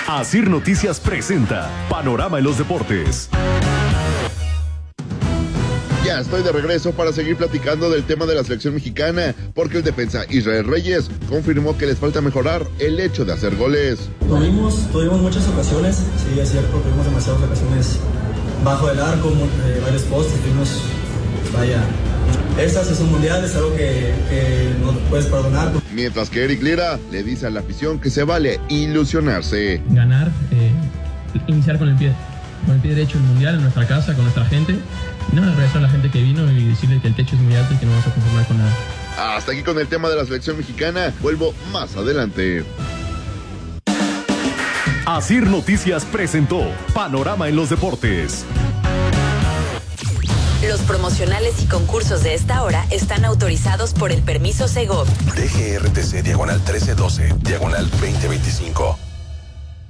Asir Noticias presenta Panorama en los Deportes. Ya estoy de regreso para seguir platicando del tema de la selección mexicana, porque el defensa Israel Reyes confirmó que les falta mejorar el hecho de hacer goles. Tuvimos muchas ocasiones, sí es cierto, tuvimos demasiadas ocasiones bajo el arco, varios postes, Estas es un mundial, es algo que no puedes perdonar. Mientras que Eric Lira le dice a la afición que se vale ilusionarse. Ganar, iniciar con el pie derecho el mundial en nuestra casa, con nuestra gente. Y nada, agradecer a la gente que vino y decirle que el techo es muy alto y que no vamos a conformar con nada. Hasta aquí con el tema de la selección mexicana. Vuelvo más adelante. Asir Noticias presentó Panorama en los Deportes. Los promocionales y concursos de esta hora están autorizados por el permiso Segov. DGRTC /1312, /2025.